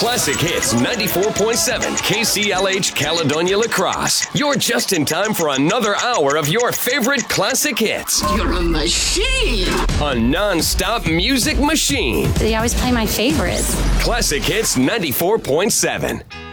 Classic Hits 94.7 KCLH Caledonia La Crosse. You're just in time for another hour of your favorite classic hits. You're a machine. A non-stop music machine. They always play my favorites. Classic Hits 94.7.